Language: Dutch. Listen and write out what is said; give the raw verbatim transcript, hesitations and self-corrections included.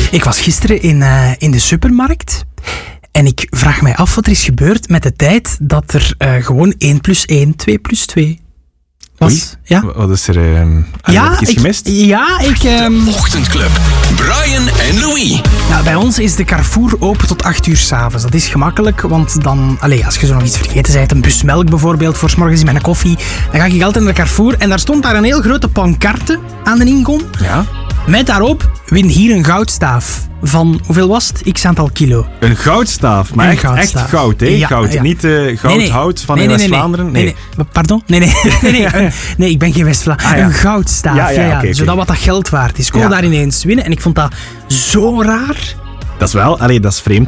Ik was gisteren in, uh, in de supermarkt en ik vraag mij af wat er is gebeurd met de tijd dat er uh, gewoon één plus één, twee plus twee was. Oei, ja? Wat is er? Um, ja, heb je iets ik, gemist? Ja, ik... Um... De Ochtendclub. Brian en Louis. Nou, bij ons is de Carrefour open tot acht uur 's avonds. Dat is gemakkelijk, want dan... Allez, als je zo nog iets vergeten bent, een bus melk bijvoorbeeld, voor 's morgens in mijn koffie, dan ga ik altijd naar de Carrefour en daar stond daar een heel grote pancarte aan de ingang. Ja. Met daarop, win hier een goudstaaf. Van, hoeveel was het? X aantal kilo. Een goudstaaf, maar Een echt, goudstaaf. echt goud, hè? Ja, goud. ja. Niet uh, goudhout nee, nee. van nee, in nee, West-Vlaanderen. Nee. Nee. nee, nee. Pardon? Nee, nee. nee, nee, een, nee, ik ben geen West-Vlaanderen. Ah, ja. Een goudstaaf, Ja, ja, ja, ja, okay, zodat okay. wat dat geld waard is. Ik kon Ja. daar ineens winnen en ik vond dat zo raar. Dat is wel, allee, dat is vreemd.